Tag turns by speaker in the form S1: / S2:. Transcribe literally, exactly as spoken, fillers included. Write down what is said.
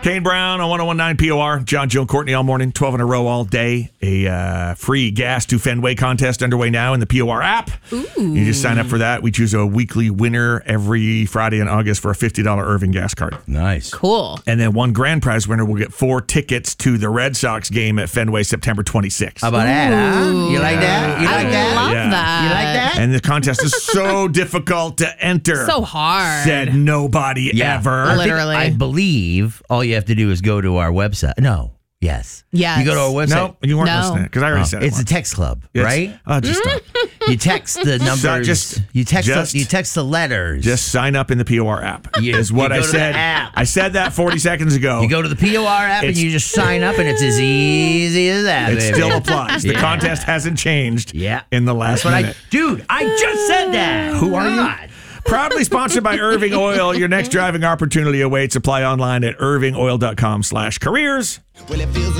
S1: Kane Brown on one oh one point nine P O R. John, Joe, and Courtney all morning, twelve in a row all day. A uh, free gas to Fenway contest underway now in the P O R app.
S2: Ooh.
S1: You just sign up for that. We choose a weekly winner every Friday in August for a fifty dollars Irving gas card.
S3: Nice.
S2: Cool.
S1: And then one grand prize winner will get four tickets to the Red Sox game at Fenway September twenty-sixth.
S3: How about that, huh? You like that? You like
S2: I
S3: that?
S2: love
S1: Yeah.
S2: that.
S3: You like that?
S1: And the contest is so difficult to enter.
S2: So hard.
S1: Said nobody ever.
S3: I think-
S2: Literally.
S3: I believe all you have to do is go to our website. No. Yes.
S2: Yes.
S3: You go to our website.
S1: No, you weren't
S2: No.
S1: listening because I already
S3: Oh,
S1: said it.
S3: it's a
S1: once.
S3: text club,
S1: It's-
S3: right?
S1: Uh, just stop.
S3: You text the numbers.
S1: just-
S3: you text.
S1: just-
S3: the, you text the letters.
S1: Just sign up in the P O R app.
S3: You-
S1: is what
S3: you
S1: I
S3: go to the
S1: said.
S3: app.
S1: I said that forty seconds ago.
S3: You go to the P O R app and
S1: It's-
S3: you just sign up, and it's as easy as that.
S1: It
S3: baby.
S1: still applies. The
S3: Yeah.
S1: contest hasn't changed.
S3: Yeah.
S1: In the last
S3: That's what I,
S1: minute.
S3: dude. I just said that.
S1: Who are you?
S3: God.
S1: Proudly sponsored by Irving Oil. Your next driving opportunity awaits. Apply online at irving oil dot com slash careers.
S4: Well, it feels